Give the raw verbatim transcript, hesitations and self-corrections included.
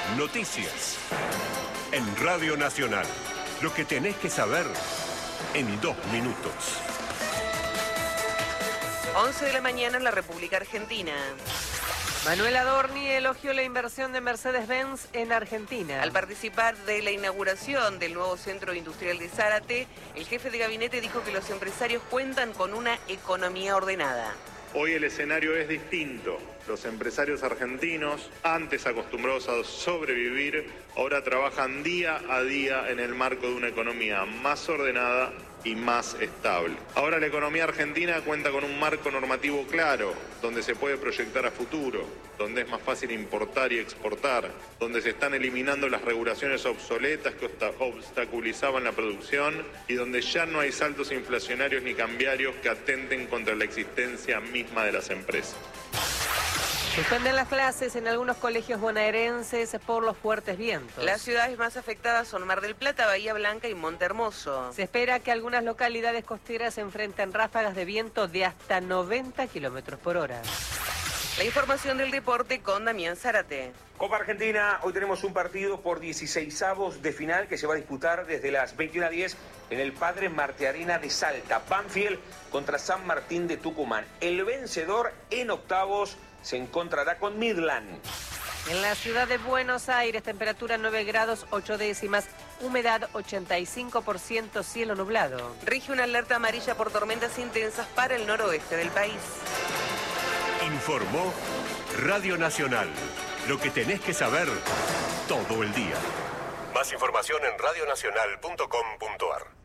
Noticias. En Radio Nacional. Lo que tenés que saber en dos minutos. once de la mañana en la República Argentina. Manuel Adorni elogió la inversión de Mercedes-Benz en Argentina. Al participar de la inauguración del nuevo centro industrial de Zárate, el jefe de gabinete dijo que los empresarios cuentan con una economía ordenada. Hoy el escenario es distinto. Los empresarios argentinos, antes acostumbrados a sobrevivir, ahora trabajan día a día en el marco de una economía más ordenada y más estable. Ahora la economía argentina cuenta con un marco normativo claro, donde se puede proyectar a futuro, donde es más fácil importar y exportar, donde se están eliminando las regulaciones obsoletas que obstaculizaban la producción y donde ya no hay saltos inflacionarios ni cambiarios que atenten contra la existencia misma de las empresas. Suspenden las clases en algunos colegios bonaerenses por los fuertes vientos. Las ciudades más afectadas son Mar del Plata, Bahía Blanca y Monte Hermoso. Se espera que algunas localidades costeras enfrenten ráfagas de viento de hasta noventa kilómetros por hora. La información del deporte con Damián Zárate. Copa Argentina, hoy tenemos un partido por dieciseisavos de final que se va a disputar desde las veintiuna a diez en el Padre Marte Arena de Salta. Banfield contra San Martín de Tucumán. El vencedor en octavos se encontrará con Midland. En la ciudad de Buenos Aires, temperatura nueve grados ocho décimas, humedad ochenta y cinco por ciento, cielo nublado. Rige una alerta amarilla por tormentas intensas para el noroeste del país. Informó Radio Nacional. Lo que tenés que saber todo el día. Más información en radio nacional punto com punto ar.